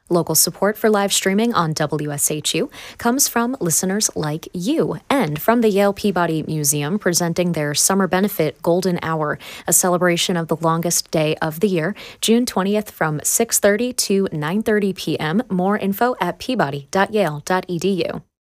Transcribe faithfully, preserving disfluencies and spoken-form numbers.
Local support for live streaming on W S H U comes from listeners like you and from the Yale Peabody Museum presenting their Summer Benefit Golden Hour, a celebration of the longest day of the year, June twentieth from six thirty to nine thirty p.m. More info at peabody dot yale dot e d u.